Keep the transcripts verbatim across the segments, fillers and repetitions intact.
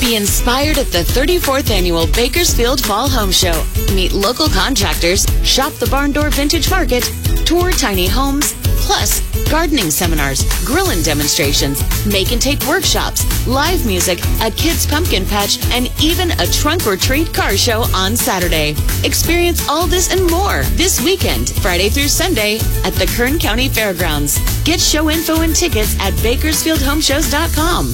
Be inspired at the thirty-fourth Annual Bakersfield Fall Home Show. Meet local contractors, shop the Barn Door Vintage Market, tour tiny homes, plus gardening seminars, grilling demonstrations, make and take workshops, live music, a kids' pumpkin patch, and even a trunk or treat car show on Saturday. Experience all this and more this weekend, Friday through Sunday, at the Kern County Fairgrounds. Get show info and tickets at bakersfield home shows dot com.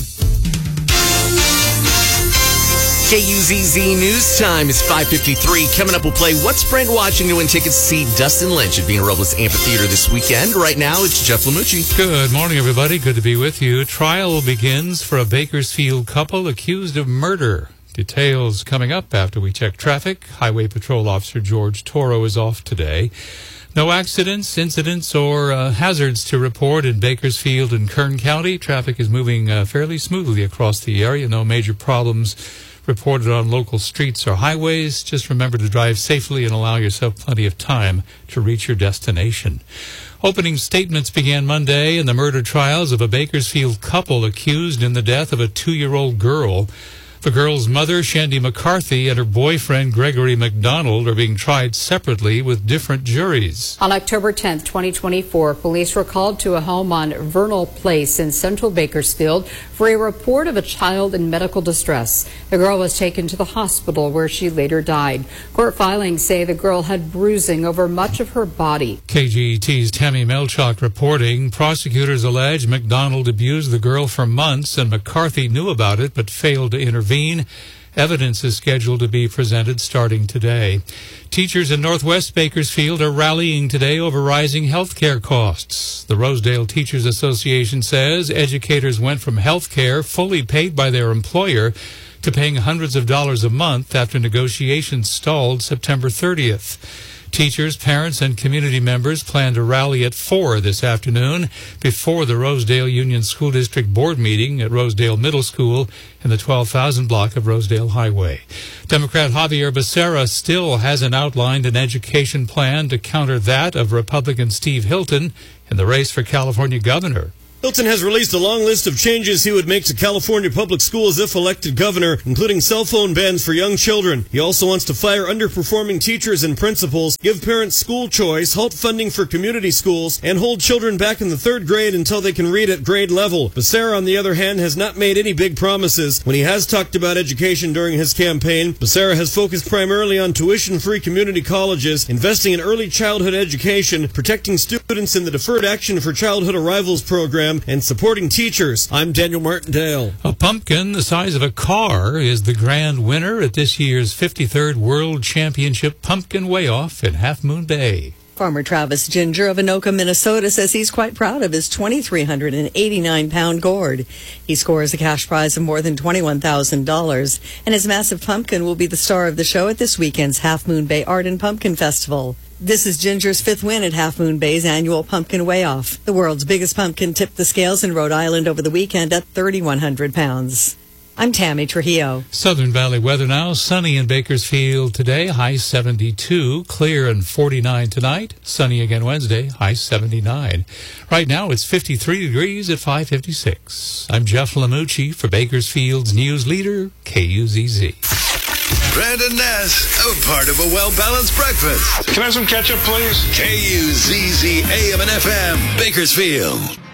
K U Z Z News Time is five fifty-three. Coming up, we'll play What's Brent Watching to win tickets to see Dustin Lynch at Vina Robles Amphitheater this weekend. Right now, it's Jeff Lamucci. Good morning, everybody. Good to be with you. Trial begins for a Bakersfield couple accused of murder. Details coming up after we check traffic. Highway Patrol Officer George Toro is off today. No accidents, incidents, or uh, hazards to report in Bakersfield and Kern County. Traffic is moving uh, fairly smoothly across the area. No major problems reported on local streets or highways. Just remember to drive safely and allow yourself plenty of time to reach your destination. Opening statements began Monday in the murder trials of a Bakersfield couple accused in the death of a two-year-old girl. The girl's mother, Shandy McCarthy, and her boyfriend, Gregory McDonald, are being tried separately with different juries. On October tenth, twenty twenty-four, police were called to a home on Vernal Place in central Bakersfield for a report of a child in medical distress. The girl was taken to the hospital where she later died. Court filings say the girl had bruising over much of her body. K G E T's Tammy Melchak reporting. Prosecutors allege McDonald abused the girl for months and McCarthy knew about it but failed to intervene. Evidence is scheduled to be presented starting today. Teachers in Northwest Bakersfield are rallying today over rising health care costs. The Rosedale Teachers Association says educators went from health care fully paid by their employer to paying hundreds of dollars a month after negotiations stalled September thirtieth. Teachers, parents, and community members plan to rally at four this afternoon before the Rosedale Union School District Board meeting at Rosedale Middle School in the twelve thousand block of Rosedale Highway. Democrat Javier Becerra still hasn't outlined an education plan to counter that of Republican Steve Hilton in the race for California governor. Hilton has released a long list of changes he would make to California public schools if elected governor, including cell phone bans for young children. He also wants to fire underperforming teachers and principals, give parents school choice, halt funding for community schools, and hold children back in the third grade until they can read at grade level. Becerra, on the other hand, has not made any big promises. When he has talked about education during his campaign, Becerra has focused primarily on tuition-free community colleges, investing in early childhood education, protecting students in the Deferred Action for Childhood Arrivals program, and supporting teachers. I'm Daniel Martindale. A pumpkin the size of a car is the grand winner at this year's fifty-third World Championship Pumpkin Weigh-Off in Half Moon Bay. Farmer Travis Ginger of Anoka, Minnesota says he's quite proud of his two thousand three hundred eighty-nine pound gourd. He scores a cash prize of more than twenty-one thousand dollars, and his massive pumpkin will be the star of the show at this weekend's Half Moon Bay Art and Pumpkin Festival. This is Ginger's fifth win at Half Moon Bay's annual Pumpkin Weigh-Off. The world's biggest pumpkin tipped the scales in Rhode Island over the weekend at thirty-one hundred pounds. I'm Tammy Trujillo. Southern Valley weather now. Sunny in Bakersfield today, high seventy-two. Clear and forty-nine tonight. Sunny again Wednesday, high seventy-nine. Right now it's fifty-three degrees at five fifty-six. I'm Jeff Lamucci for Bakersfield's news leader, K U Z Z. Brandon Ness, a part of a well-balanced breakfast. Can I have some ketchup, please? K U Z Z A M and F M, Bakersfield.